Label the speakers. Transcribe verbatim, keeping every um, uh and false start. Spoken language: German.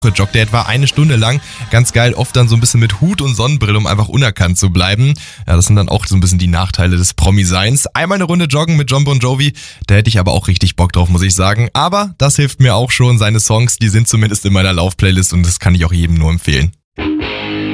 Speaker 1: Joggt der etwa eine Stunde lang. Ganz geil, oft dann so ein bisschen mit Hut und Sonnenbrille, um einfach unerkannt zu bleiben. Ja, das sind dann auch so ein bisschen die Nachteile des Promi-Seins. Einmal eine Runde joggen mit Jon Bon Jovi, da hätte ich aber auch richtig Bock drauf, muss ich sagen. Aber das hilft mir auch schon. Seine Songs, die sind zumindest in meiner Laufplaylist und das kann ich auch jedem nur empfehlen.